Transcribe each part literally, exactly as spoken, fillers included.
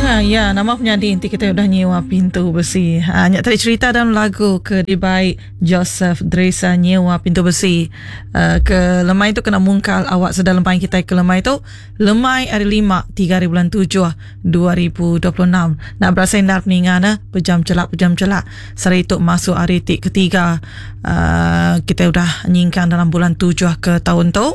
Ha, ya, nama penyanyi inti kita udah nyewa pintu besi. Ha, nyak tadi cerita dalam lagu ke Dibai Joseph Dresa nyewa pintu besi. Uh, ke lemai itu kena mungkal awak sedang lemai kita ke lemai itu. Lemai hari lima, tiga hari bulan tujuh, dua ribu dua puluh enam. Nak berasa indar peningana, pejam celak, pejam celak. Seri itu masuk hari tik ketiga. Uh, kita udah nyingkan dalam bulan tujuh ke tahun tu.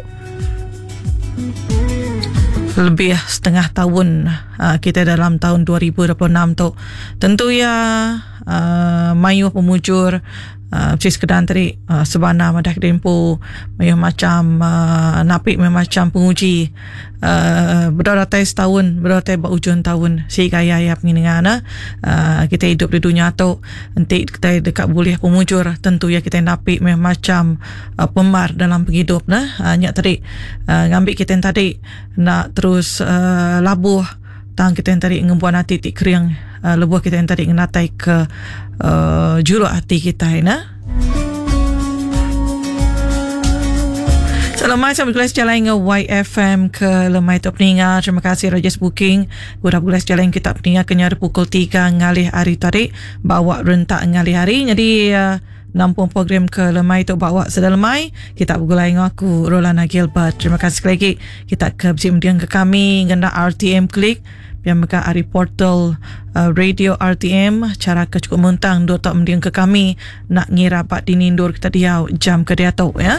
Lebih setengah tahun uh, kita dalam tahun dua ribu dua puluh enam tu. Tentu ya uh, mayu pemujur uh, cis kedan tadi uh, sebana madah kedempu mayu macam uh, napik macam penguji uh, berdaratai setahun berdaratai berujung tahun si kaya ya pengingat uh, kita hidup di dunia tu nanti kita dekat boleh pemujur tentu ya kita napik macam uh, pemar dalam penghidup nah uh, nyak tadi uh, ngambil kita yang tadi nak terus uh, labuh tang kita yang tadi ngembuan hati tik kering uh, lebuh kita yang tadi ngenatai ke uh, juru hati kita na. Selamat saya bergelas jalan ke Y F M ke lemai top peninga. Terima kasih Rajas Booking. Udah bergelas jalan kita peninga kenyar pukul tiga ngalih hari tadi bawa rentak ngalih hari. Jadi uh, nampung program ke lemai tu bawa sedang lemai kita bergulai dengan aku Rolana Gilbert. Terima kasih sekali lagi kita ke bersih mendiang ke kami ganda R T M klik yang mereka ari portal uh, radio R T M cara ke cukup mentang dua tak mendiang ke kami nak ngira pak dinindur kita diau jam ke dia tu ya.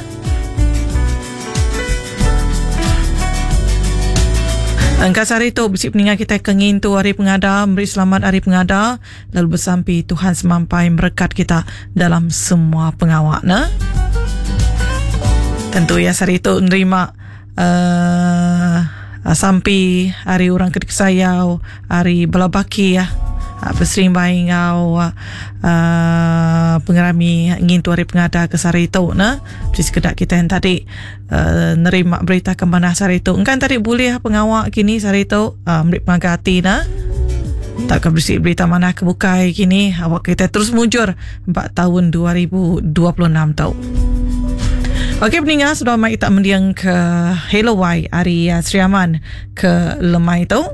Angkat hari itu bersih peningat kita kengin tu hari pengada beri selamat hari pengada lalu bersampi Tuhan semampai merekat kita dalam semua pengawak na. Tentu ya hari itu menerima uh, sampai hari orang kedik sayau hari belabaki ya bersering bayi ngau uh, pengerami ingin tu hari pengada ke sari itu na persis kedak kita yang tadi uh, nerima berita ke mana sari itu engkan tadi boleh pengawak kini sari itu uh, merik pengagati na tak bersih berita mana kebukai kini awak kita terus mujur empat tahun dua ribu dua puluh enam tau. Okey peningat sudah mai tak mendiang ke Hello Y hari uh, Sri Aman ke lemai tu.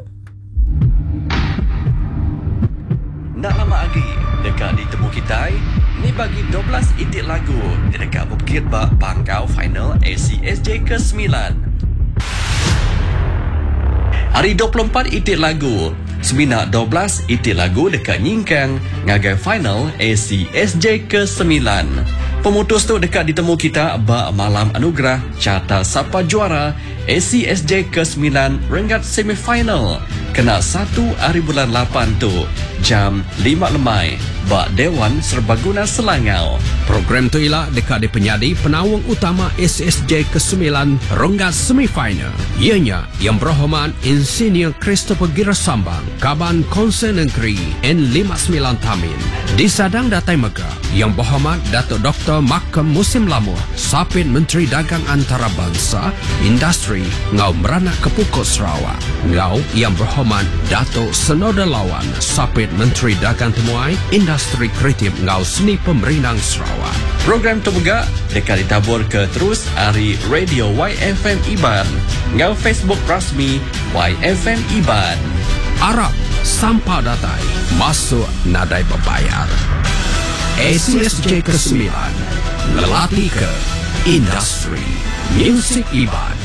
Nak lama lagi dekat di temu kita ni bagi dua belas itik lagu di dekat Bukit Bak Pangkau final A C S J ke sembilan. Hari dua puluh empat itik lagu Seminak dua belas itik lagu dekat Nyingkang ngagai final A C S J ke sembilan. Pemutus tu dekat ditemu kita bak malam anugerah carta siapa juara A C S J ke sembilan rengat semifinal kena satu hari bulan lapan tu jam lima lemai bak Dewan Serbaguna Selangau. Program tu ialah dekat di penyadi penawang utama A C S J ke sembilan renggat semifinal. Ianya yang berhormat Insinyur Christopher Girasambang Kaban Konsen Negeri N lima puluh sembilan Tamin. Disadang Datai Mega yang berhormat Datuk Doktor Makam Musim Lamuh Sapit Menteri Dagang Antarabangsa Industri Ngau Meranak Kepukut Sarawak. Ngau yang berhormat Datuk Senoda Lawan Sapit Menteri Dagang Temuai Industri Kreatif Ngau Seni Pemerinang Sarawak. Program tu juga dekat ditabur ke terus hari Radio Y F M Iban ngau Facebook rasmi Y F M Iban. Arab sampah datai masuk nadai berbayar. A C S J ke sembilan lelati ke industri musik Iban.